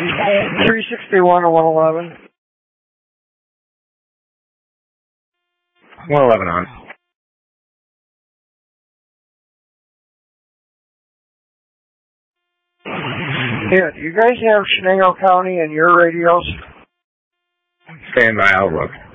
361 or 111? 111 on. Yeah, do you guys have Shenango County in your radios? Stand by, I'll look.